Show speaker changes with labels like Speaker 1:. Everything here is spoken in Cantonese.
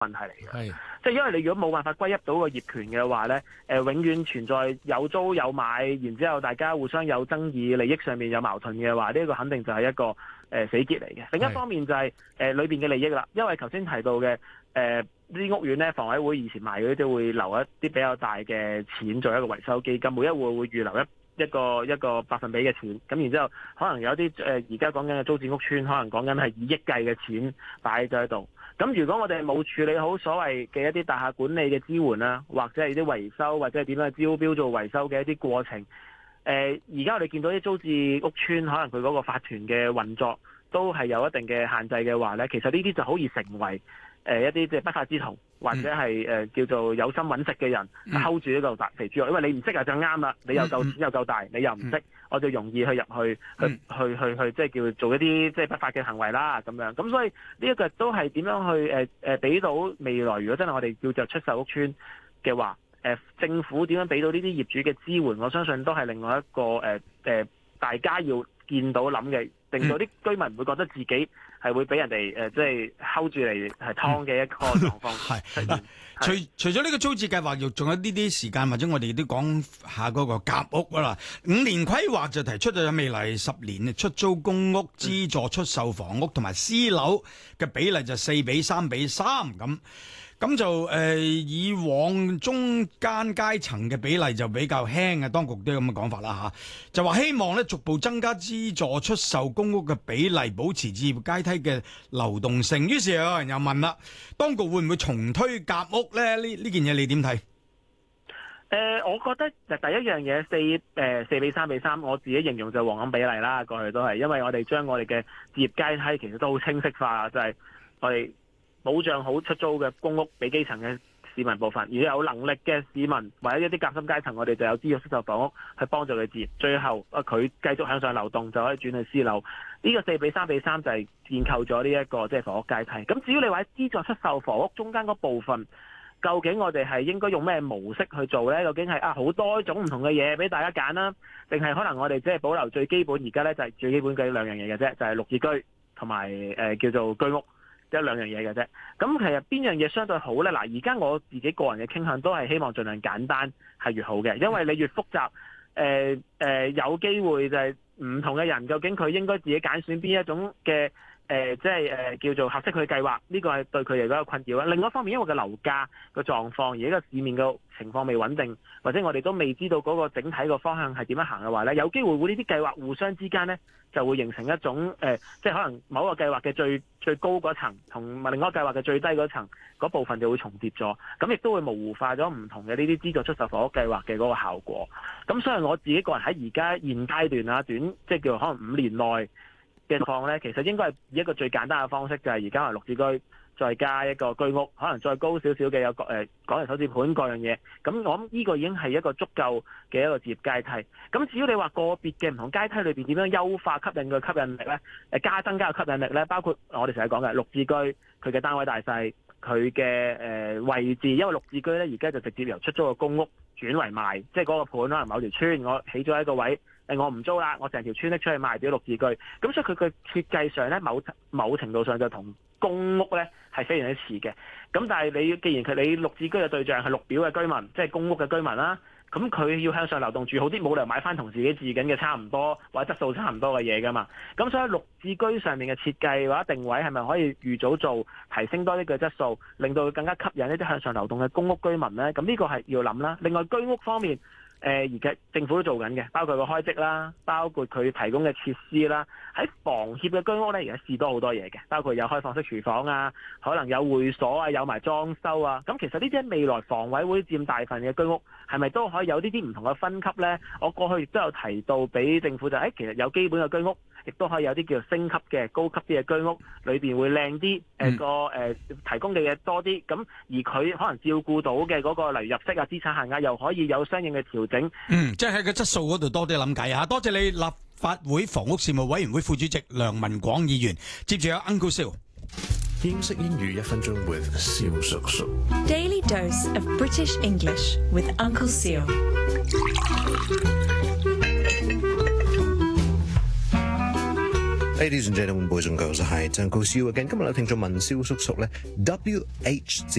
Speaker 1: 問題嚟嘅。
Speaker 2: 係
Speaker 1: 即係因為你如果冇辦法歸入到個業權嘅話咧，永遠存在有租有買，然之後大家互相有爭議，利益上面有矛盾嘅話，呢個肯定就係一個死結嚟嘅。另一方面就係裏邊嘅利益啦，因為頭先提到嘅啲屋苑咧，房委會以前賣嗰啲都會留一啲比較大嘅錢做一個維修基金，每一戶會預留一個百分比嘅錢，咁然之後可能有啲而家講緊嘅租置屋邨，可能講緊係以億計嘅錢擺咗喺度。咁如果我哋冇處理好所謂嘅一啲大廈管理嘅支援啦，或者係啲維修，或者係點樣招標做維修嘅一啲過程，而家我哋見到啲租置屋邨，可能佢嗰個法團嘅運作都係有一定嘅限制嘅話咧，其實呢啲就好易成為一啲即係不法之徒，或者係叫做有心揾食嘅人睺住呢個大肥豬肉，因為你唔識就啱啦，你又夠錢又夠大，你又唔識，我就容易去入去即係叫做一啲即係不法嘅行為啦咁樣。咁所以呢一個都係點樣去俾到未來，如果真係我哋叫做出售屋邨嘅話，政府點樣俾到呢啲業主嘅支援，我相信都係另外一個大家要見到諗嘅，令到啲居民唔會覺得自己係會俾人哋即係睺住嚟係劏嘅一個狀況。
Speaker 2: 係嗱，除咗呢個租置計劃，又仲有呢啲時間，或者我哋都講下嗰個夾屋啦。5年規劃就提出咗未來10年出租公屋、資助出售房屋同埋私樓嘅比例就4:3:3咁。咁就以往中間階層嘅比例就比較輕嘅，當局都有咁嘅講法啦嚇，就話希望咧逐步增加資助出售公屋嘅比例，保持置業階梯嘅流動性。於是有人又問啦，當局會唔會重推夾屋咧？呢件嘢你點睇？
Speaker 1: 我覺得第一樣嘢4:3:3，我自己形容就黃金比例啦，過去都係，因為我哋將我哋嘅置業階梯其實都好清晰化，就係我哋保障好出租嘅公屋俾基層嘅市民部分，而有能力嘅市民或者一啲夾心階層，我哋就有資助出售房屋去幫助佢置業，最後佢繼續向上流動就可以轉去私樓。呢個4:3:3就係建構咗呢一個即係房屋階梯。咁至於你話資助出售房屋中間嗰部分，究竟我哋係應該用咩模式去做呢？究竟係好多種唔同嘅嘢俾大家揀啦，定係可能我哋即係保留最基本？而家呢就係最基本嘅兩樣嘢嘅啫，就係綠置居同埋叫做居屋。一兩樣嘢嘅啫，咁其實邊樣嘢相對好呢？嗱，而家我自己個人嘅傾向都係希望盡量簡單係越好嘅，因為你越複雜，有機會就係唔同嘅人究竟佢應該自己揀選邊一種嘅即係叫做合適佢嘅計劃，呢個係對佢哋嗰個困擾啦。另外一方面，因為個樓價個狀況，而家個市面個情況未穩定，或者我哋都未知道嗰個整體個方向係點樣行嘅話呢，有機會會呢啲計劃互相之間呢就會形成一種即係可能某個計劃嘅最高嗰層同另外一個計劃嘅最低嗰層嗰部分就會重疊咗，咁亦都會模糊化咗唔同嘅呢啲資助出售房屋計劃嘅嗰個效果。咁所以我自己個人喺而家現階段啊，短即係叫可能5年內嘅況咧，其實應該係以一個最簡單嘅方式，就係而家係綠置居，再加一個居屋，可能再高少少嘅有港人首置盤各樣嘢。咁我諗呢個已經係一個足夠嘅一個置業階梯。咁至於你話個別嘅唔同階梯裏邊點樣優化吸引嘅吸引力咧？增加嘅吸引力咧，包括我哋成日講嘅綠置居，佢嘅單位大細，佢嘅位置，因為綠置居咧而家就直接由出租嘅公屋轉為賣，即係嗰個盤可能某條村我起咗一個位。我唔租啦，我成條村拎出去賣俾綠置居，咁所以佢嘅設計上咧，某程度上就同公屋咧係非常之似嘅。咁但係既然你綠置居嘅對象係綠表嘅居民，即係公屋嘅居民啦，咁佢要向上流動住好啲，冇理由買翻同自己住緊嘅差唔多或者質素差唔多嘅嘢噶嘛。咁所以綠置居上面嘅設計或者定位係咪可以預早做，提升多啲嘅質素，令到佢更加吸引一啲向上流動嘅公屋居民咧？咁呢個係要諗啦。另外居屋方面。而家政府都做緊嘅，包括個開則啦，包括佢提供嘅設施啦。喺房協嘅居屋咧，而家試多好多嘢嘅，包括有開放式廚房啊，可能有會所啊，有埋裝修啊。咁其實呢啲未來房委會佔大份嘅居屋，係咪都可以有呢啲唔同嘅分級咧？我過去亦都有提到俾政府就係，其實有基本嘅居屋，亦都可以有啲叫做升級嘅高級啲嘅居屋，裏邊會靚啲，提供嘅嘢多啲。咁而佢可能照顧到嘅嗰個例如入息啊、資產限額，又可以有相應嘅調整。
Speaker 2: 即係喺個質素嗰度多啲諗計啊！多謝你立法會房屋事務委員會副主席梁文廣議員。接住有 Uncle Siu。
Speaker 3: 英式英語1分鐘 with 蕭叔叔。
Speaker 4: Daily dose of British English with Uncle Siu。
Speaker 3: Ladies and gentlemen, boys and girls，係鄭告笑嘅。今日有聽眾問蕭叔叔咧 ，WH 字